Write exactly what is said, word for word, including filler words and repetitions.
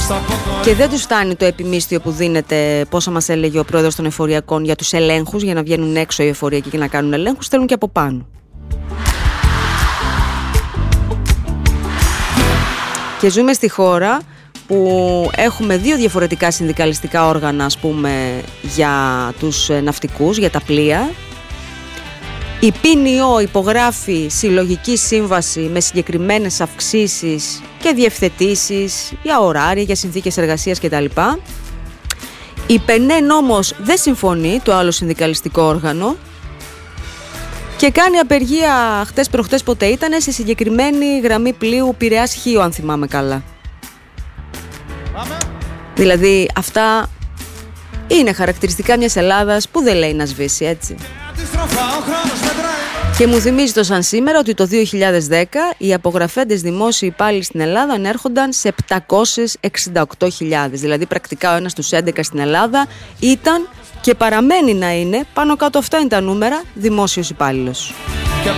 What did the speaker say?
Και δεν τους φτάνει το επιμίσθιο που δίνεται, πόσα μας έλεγε ο πρόεδρος των εφοριακών, για τους ελέγχους, για να βγαίνουν έξω οι εφοριακοί και να κάνουν ελέγχους, θέλουν και από πάνω. Και ζούμε στη χώρα που έχουμε δύο διαφορετικά συνδικαλιστικά όργανα, ας πούμε, για τους ναυτικούς, για τα πλοία. Η ΠΝΙΟ υπογράφει συλλογική σύμβαση με συγκεκριμένες αυξήσεις και διευθετήσεις για ωράρια, για συνθήκες εργασίας κτλ. Η ΠΕΝΕΝ όμως δεν συμφωνεί, το άλλο συνδικαλιστικό όργανο, και κάνει απεργία χτες προχτές πότε ήτανε σε συγκεκριμένη γραμμή πλοίου Πειραιάς Χίο, αν θυμάμαι καλά. Πάμε. Δηλαδή αυτά είναι χαρακτηριστικά μιας Ελλάδας που δεν λέει να σβήσει, έτσι. Και μου θυμίζει το σαν σήμερα ότι το δύο χιλιάδες δέκα οι απογραφέντες δημόσιοι υπάλληλοι στην Ελλάδα ανέρχονταν σε επτακόσιες εξήντα οκτώ χιλιάδες. Δηλαδή πρακτικά ο ένας στους έντεκα στην Ελλάδα ήταν και παραμένει να είναι, πάνω κάτω αυτά είναι τα νούμερα, δημόσιος υπάλληλος.